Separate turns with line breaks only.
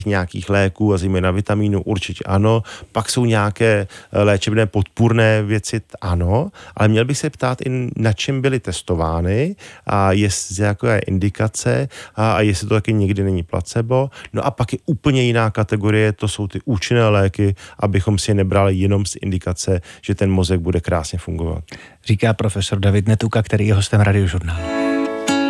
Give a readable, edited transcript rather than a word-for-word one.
nějakých léků a zejména vitamínů určitě ano, pak jsou nějaké léčebné podpůrné věci, ano, ale měl bych se ptát i na čem byly testovány a jestli jaká je indikace a jestli to taky nikdy není placebo. No a pak je úplně jiná kategorie, to jsou ty účinné léky, abychom si je nebrali jenom z indikace, že ten mozek bude krásně fungovat.
Říká profesor David Netuka, který je hostem Radiožurnálu.